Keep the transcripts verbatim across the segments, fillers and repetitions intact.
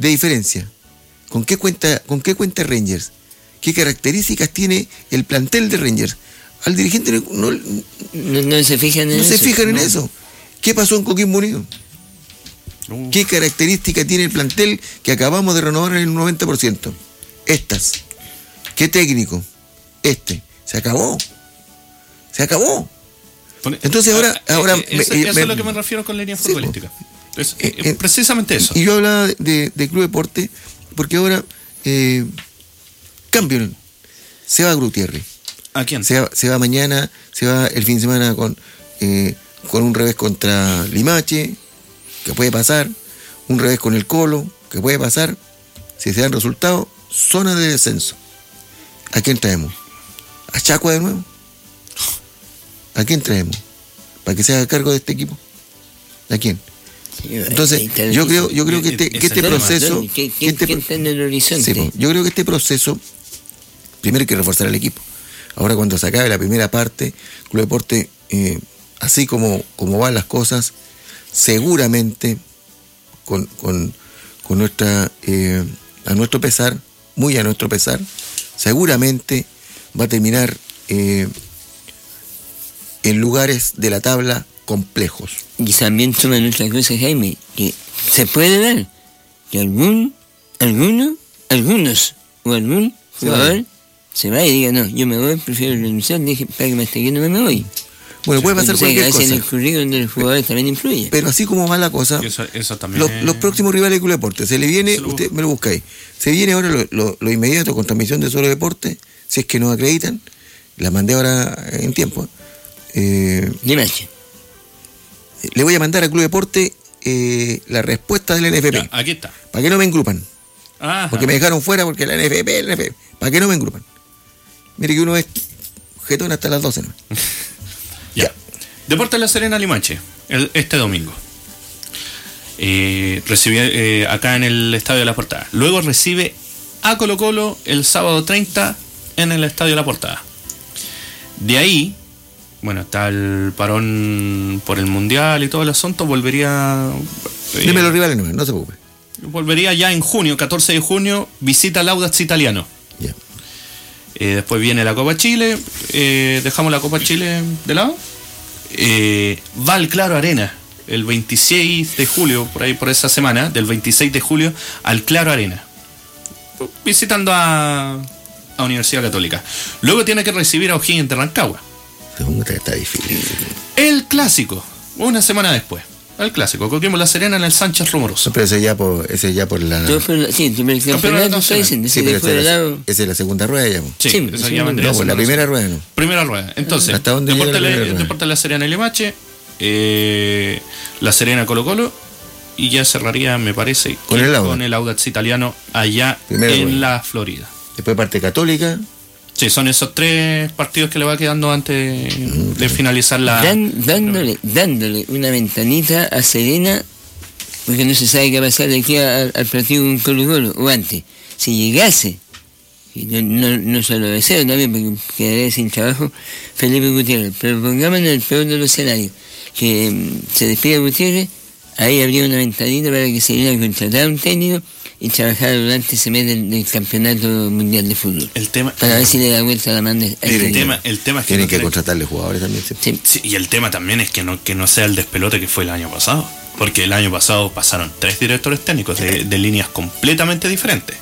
de diferencia. ¿Con qué cuenta, con qué cuenta Rangers? ¿Qué características tiene el plantel de Rangers? Al dirigente no, no, no, no se fijan en no eso. se fijan en no. eso. ¿Qué pasó en Coquimbo Unido? Uh. ¿Qué características tiene el plantel que acabamos de renovar en el noventa por ciento? Estas. ¿Qué técnico? Este. Se acabó. Se acabó. Entonces ahora... Eh, ahora eh, eso, me, eso me, es lo que me refiero con línea futbolística. Sí, es, eh, eh, precisamente eso. Y yo hablaba de, de Club Deporte porque ahora eh, cambio. Se va Gutiérrez. ¿A quién? Se va, se va mañana, se va el fin de semana con, eh, con un revés contra Limache, que puede pasar, un revés con el Colo, que puede pasar. Si se dan resultados, zona de descenso. ¿A quién traemos? ¿A Chacua de nuevo? ¿A quién traemos? ¿Para que se haga cargo de este equipo? ¿A quién? Entonces, yo creo, yo creo que este, que este proceso... ¿Qué, que este, ¿Quién está en el horizonte? Sí, yo creo que este proceso, primero hay que reforzar el equipo. Ahora cuando se acabe la primera parte, Club Deporte, eh, así como, como van las cosas, seguramente, con, con, con nuestra, eh, a nuestro pesar, muy a nuestro pesar, seguramente va a terminar eh, en lugares de la tabla complejos. Y también toman otra cosa, Jaime, que se puede dar que algún, alguno, algunos o algún jugador sí, se va y diga, no, yo me voy, prefiero renunciar, dije, para que me hasta que no me voy. Bueno, puede pasar cualquier cosa. En el currículum de los jugadores también influye. Pero así como va la cosa, eso, eso también los, es... los próximos rivales de Club Deporte, se le viene, se usted me lo busca ahí, se viene ahora lo, lo, lo inmediato con transmisión de Solo Deporte, si es que nos acreditan, la mandé ahora en tiempo. Eh, Limache. Le voy a mandar a Club Deporte eh, la respuesta del N F P. Ya, aquí está. Para que no me engrupan. Ajá. Porque me dejaron fuera porque la N F P, la N F P. Para que no me engrupan. Mire que uno es jetón hasta las doce, ¿no? Ya. ya. Deportes La Serena Limache, el, este domingo. Eh, recibe eh, acá en el Estadio de la Portada. Luego recibe a Colo Colo el sábado treinta en el Estadio de la Portada. De ahí, bueno, está el parón por el Mundial y todo el asunto, volvería... Eh, Dime los rivales, no, no se preocupe. Volvería ya en junio, catorce de junio, visita al Audax Italiano. Ya. Yeah. Eh, después viene la Copa Chile, eh, dejamos la Copa Chile de lado. Eh, va al Claro Arena el veintiséis de julio, por ahí por esa semana, del veintiséis de julio al Claro Arena, visitando a, a Universidad Católica. Luego tiene que recibir a O'Higgins de Rancagua. Está difícil. El clásico, una semana después. El clásico, Coquimbo La Serena en el Sánchez Rumoroso. No, pero ese ya por, ese ya por la... Yo por la sí, el campeonato está diciendo. Sí, pero esa es, la, esa es la segunda rueda ya. Sí, sí esa sí, ya vendría no, pues la primera rueda no. Primera rueda. Entonces, ¿hasta dónde Deporte, llega la Le, rueda? Deporte La Serena y Limache, eh, La Serena Colo Colo, y ya cerraría, me parece, con el, con el Audax Italiano allá primera en rueda. la Florida. Después parte Católica. Sí, son esos tres partidos que le va quedando antes mm, de finalizar la... Dan, dándole, dándole una ventanita a Serena, porque no se sabe qué va a pasar de aquí al, al partido con Colo Colo, o antes. Si llegase, y no, no, no se lo deseo también, porque quedaría sin trabajo Felipe Gutiérrez, pero pongámonos en el peor de los escenarios, que um, se despida Gutiérrez, ahí habría una ventanita para que Serena contratara un técnico y trabajar durante ese mes del, del campeonato mundial de fútbol. El tema, para ver si le da vuelta a la mano. El tema, el tema es que tienen no que creen... contratarle jugadores también. ¿Sí? Sí. Sí, y el tema también es que no, que no sea el despelote que fue el año pasado. Porque el año pasado pasaron tres directores técnicos de, de líneas completamente diferentes.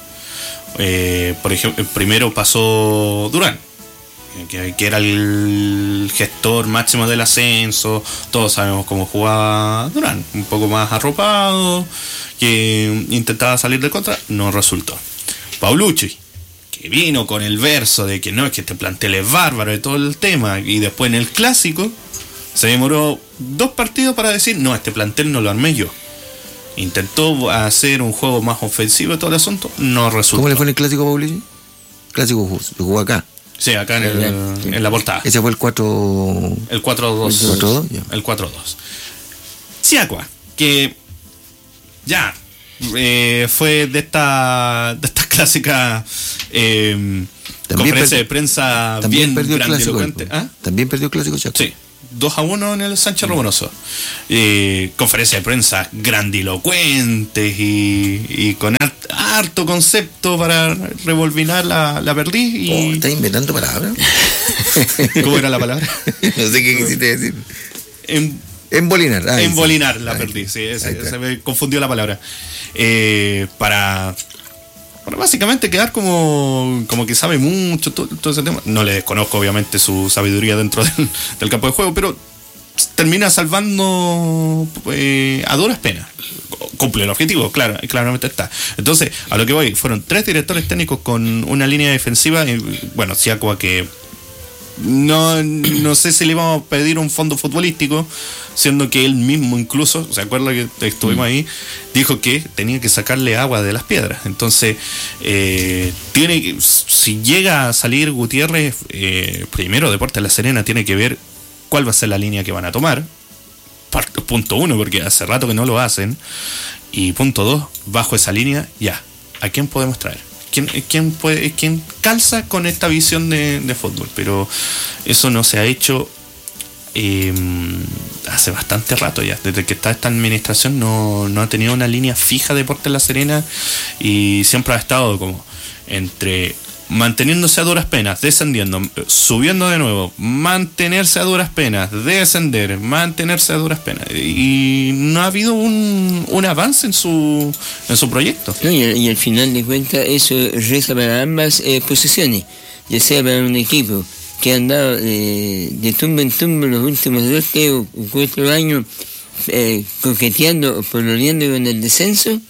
Eh, por ejemplo, primero pasó Durán, que, que era el gestor máximo del ascenso. Todos sabemos cómo jugaba Durán, un poco más arropado, que intentaba salir de contra, no resultó. Paulucci, que vino con el verso de que no, es que este plantel es bárbaro y todo el tema, y después en el clásico se demoró dos partidos para decir, no, este plantel no lo armé yo. Intentó hacer un juego más ofensivo y todo el asunto, no resultó. ¿Cómo le fue en el clásico, Paulucci? Clásico jugó, jugó acá. Sí, acá en, el, en la Portada. Ese fue el cuatro... El cuatro dos. ¿El cuatro dos? Ya. El cuatro dos. Siacua, que ya eh, fue de esta de esta clásica eh, conferencia de prensa también bien perdió el clásico. ¿Ah? También perdió el clásico, Siacua. Sí, dos a uno en el Sánchez Romanoso. Eh, conferencia de prensa grandilocuentes y, y con hart, harto concepto para revolvinar la, la perdiz. Y... Oh, ¿estás inventando palabras? ¿Cómo era la palabra? No sé qué quisiste decir. En, Embolinar. Ah, embolinar sí. la Ahí perdiz, sí, está. se, se me confundió la palabra. Eh, para, para básicamente quedar como, como que sabe mucho todo, todo ese tema. No le desconozco obviamente su sabiduría dentro del, del campo de juego, pero termina salvando eh, a duras penas. Cumple el objetivo, claro, claramente está. Entonces, a lo que voy, fueron tres directores técnicos con una línea defensiva. Y, bueno, Siakwa que no, no sé si le íbamos a pedir un fondo futbolístico, siendo que él mismo incluso, ¿se acuerda que estuvimos ahí? Dijo que tenía que sacarle agua de las piedras. Entonces, eh, tiene que, si llega a salir Gutiérrez, eh, primero Deportes La Serena tiene que ver cuál va a ser la línea que van a tomar. Punto uno, porque hace rato que no lo hacen. Y punto dos, bajo esa línea, ya, ¿a quién podemos traer? ¿Quién, quién, puede, quién calza con esta visión de, de fútbol? Pero eso no se ha hecho eh, hace bastante rato ya. Desde que está esta administración no, no ha tenido una línea fija de Deportes La Serena y siempre ha estado como entre manteniéndose a duras penas, descendiendo, subiendo de nuevo, mantenerse a duras penas, descender, mantenerse a duras penas. Y no ha habido un, un avance en su en su proyecto. No, y, al, y al final de cuentas eso reza para ambas eh, posiciones, ya sea para un equipo que ha andado eh, de tumbo en tumbo los últimos dos, tres o cuatro años eh, coqueteando o pololeando con el descenso,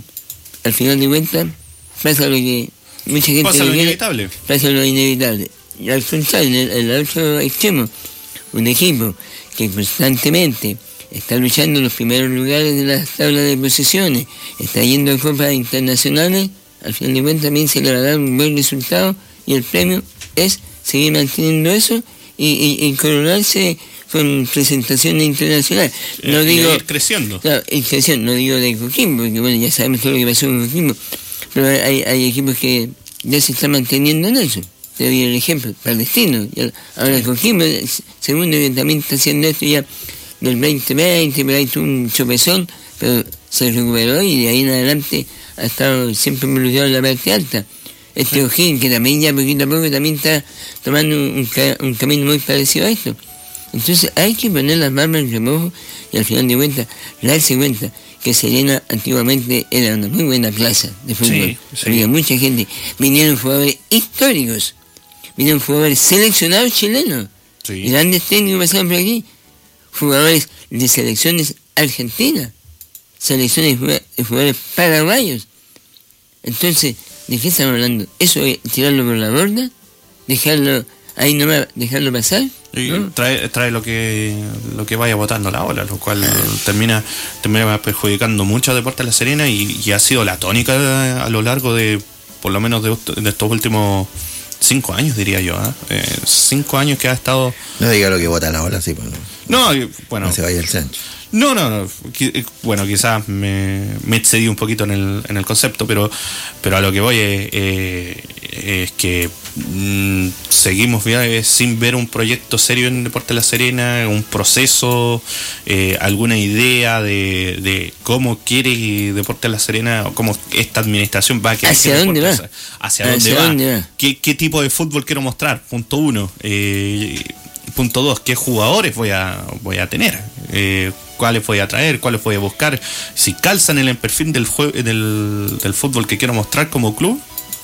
al final de cuentas pasa lo que mucha gente pasa lo quiere, inevitable. Pasa lo inevitable. Y al contrario, en el, en el otro extremo, un equipo que constantemente está luchando en los primeros lugares de las tablas de posiciones, está yendo a copas internacionales, al final de cuentas también se le va a dar un buen resultado y el premio es seguir manteniendo eso y, y, y coronarse con presentaciones internacionales. No eh, digo, y ir creciendo. Claro, ir creciendo, no digo de Coquimbo, porque bueno, ya sabemos todo lo que pasó con Coquimbo, pero hay, hay equipos que ya se están manteniendo en eso. Te doy el ejemplo, Palestino. Ya, ahora Coquimbo, segundo, que también está haciendo esto ya del veinte veinte, pero hay un chopezón, pero se recuperó y de ahí en adelante ha estado siempre involucrado en la parte alta. Este sí. O'Higgins, que también ya poquito a poco también está tomando un, un camino muy parecido a esto. Entonces hay que poner las barbas en remojo y al final de cuentas darse cuenta que Serena antiguamente era una muy buena plaza de fútbol. Sí, sí. Había mucha gente, vinieron jugadores históricos, vinieron jugadores seleccionados chilenos, sí. Grandes técnicos pasaron por aquí, jugadores de selecciones argentinas, selecciones de jugadores paraguayos. Entonces, ¿de qué estamos hablando? ¿Eso es tirarlo por la borda? ¿Dejarlo ahí nomás, dejarlo pasar? Y ¿no? trae, trae lo que lo que vaya botando la ola, lo cual termina termina perjudicando mucho a Deportes La Serena y, y ha sido la tónica a lo largo de por lo menos de, de estos últimos cinco años, diría yo. ¿eh? Eh, cinco años que ha estado... No diga lo que bota la ola, sí, pues no. No, bueno... No se vaya el Sánchez. No, no, no. Bueno, quizás me, me excedí un poquito en el, en el concepto, pero, pero a lo que voy es, eh, es que mmm, seguimos eh, sin ver un proyecto serio en Deportes La Serena, un proceso, eh, alguna idea de, de cómo quiere Deportes La Serena, o cómo esta administración va a querer. ¿Hacia dónde va? Hacia, hacia dónde ¿Hacia va. Dónde va? ¿Qué, ¿Qué tipo de fútbol quiero mostrar? Punto uno. Eh, punto dos, ¿qué jugadores voy a, voy a tener? Eh, cuáles voy a traer, cuáles voy a buscar, si calzan en el perfil del, jue- del, del fútbol que quiero mostrar como club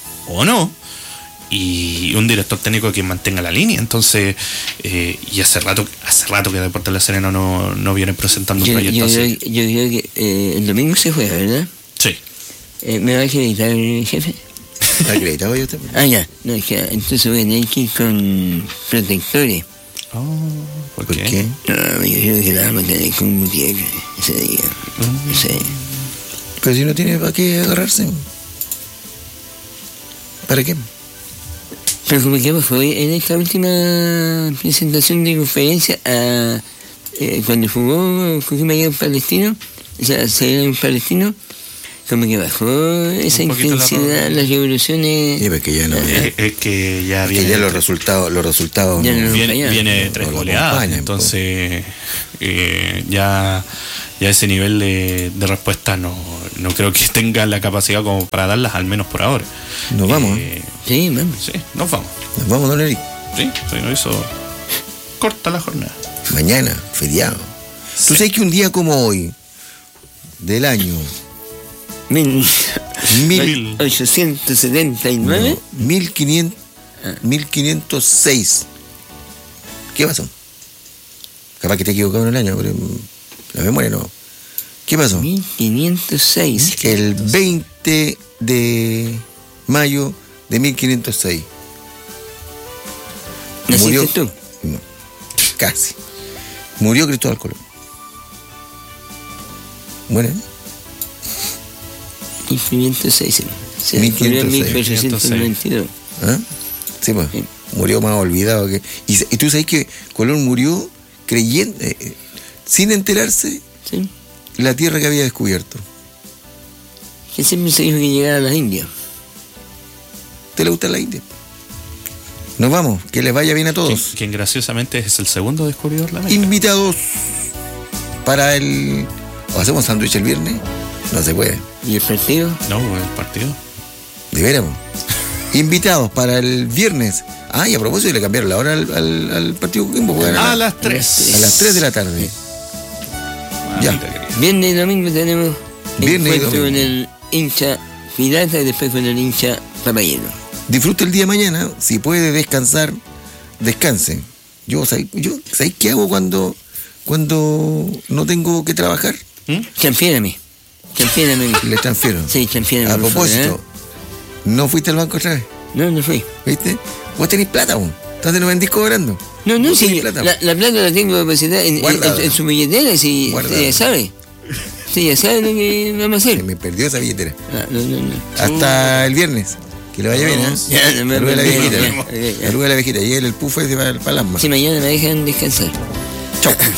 o no, y un director técnico que mantenga la línea. Entonces, eh, y hace rato hace rato que Deportes La Serena no, no viene presentando yo, un proyecto yo así. Creo, yo creo que eh, el domingo se juega, ¿verdad? Sí. Eh, ¿Me va a acreditar el jefe? ¿Está acreditado ya usted? Ah, ya, no, es que entonces voy a tener que ir con protectores. Oh, ¿por, ¿Por qué? qué? No, yo creo que la vamos a tener con Gutiérrez ese día. Mm. No sé. Pero si no tiene para qué agarrarse. ¿Para qué? Pero como que fue en esta última presentación de conferencia, a, eh, cuando jugó Coquimbo allá en Palestino, o sea, se en Palestino, Como que bajó esa Un poquito la intensidad, ropa. las revoluciones. Sí, porque ya no. Es, es que ya que viene, ya los resultados, los resultados. Ya no- no- viene, acompañan. viene de No tres lo goleadas. acompañan, Entonces, eh, ya, ya ese nivel de, de respuesta no, no creo que tenga la capacidad como para darlas, al menos por ahora. Nos vamos, Eh, Sí, vamos. sí, nos vamos. Nos vamos, don Eric. Sí, se nos hizo corta la jornada. Mañana, feriado. Tú Sí. sabes que un día como hoy, del año Mil mil, ochocientos setenta y nueve. no, mil quinientos, mil quinientos seis. ¿Qué pasó? Capaz que te he equivocado en el año, pero mm, la memoria no. ¿Qué pasó? mil quinientos seis. El veinte de mayo de mil quinientos seis. ¿Naciste Murió- tú? No, casi. Murió Cristóbal Colón. Bueno, mil quinientos seis. sí. Se mil descubrió en quinientos seis. mil cuatrocientos noventa y dos. ¿ah? Sí, pues. Sí. Murió más olvidado que. Y, y tú sabes que Colón murió creyendo, eh, eh, sin enterarse, ¿Sí? la tierra que había descubierto. Que siempre se dijo que llegara a las Indias. ¿Te le gusta la India? Nos vamos, que les vaya bien a Quien, todos. quien graciosamente es el segundo descubridor de la América. Invitados para el. ¿O hacemos sándwich el viernes? No se puede. ¿Y el partido? No, el partido. De veras. po. Invitados para el viernes. Ah, y a propósito le cambiaron la hora al, al, al partido Coquimbo. porque era A a, las tres. a las tres de la tarde. Ya. Mamita querida. Viernes y domingo tenemos Viernes y encuentro con domingo. el hincha pirata y después con el hincha papayero. Disfrute el día de mañana. Si puede descansar, descanse. Yo, ¿sabes yo, ¿sabes qué hago cuando, cuando no tengo que trabajar? ¿Mm? Chanfiérame. Chanfiérame. Le transfiero. Sí, chanfiérame. A por favor, propósito, ¿eh? ¿no fuiste al banco otra vez? No, no fui. ¿Viste? Vos tenés plata, vos. Entonces no vendís cobrando. No, no, Vos sí. tenés plata, La, la plata la tengo depositada en, en, Guardada. en- en su billetera, si Guardada. usted ya sabe. Usted ya sabe lo que vamos a Se hacer. me perdió esa billetera. Ah, no, no, no. Hasta el viernes. Que le vaya bien, ¿eh? Ya, no me Saluda a la ya, viejita. ya, ya, ya. Saluda a la viejita. Y el, el pufo es para el alma. Si mañana me dejan descansar. Chau.